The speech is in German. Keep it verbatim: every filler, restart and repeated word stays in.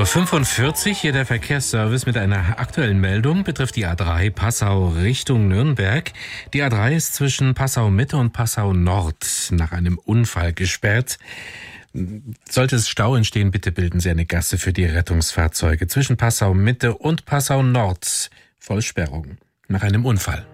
Uhr fünfundvierzig, hier der Verkehrsservice mit einer aktuellen Meldung, betrifft die A drei Passau Richtung Nürnberg. Die A drei ist zwischen Passau Mitte und Passau Nord nach einem Unfall gesperrt. Sollte es Stau entstehen, bitte bilden Sie eine Gasse für die Rettungsfahrzeuge. Zwischen Passau Mitte und Passau Nord Vollsperrung nach einem Unfall.